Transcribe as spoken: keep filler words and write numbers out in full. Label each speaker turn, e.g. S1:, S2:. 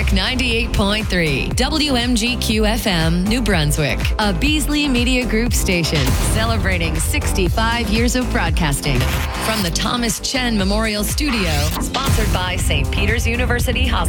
S1: Talk ninety-eight point three, W M G Q F M, New Brunswick, a Beasley Media Group station celebrating sixty-five years of broadcasting from the Thomas Chen Memorial Studio, sponsored by Saint Peter's University Hospital.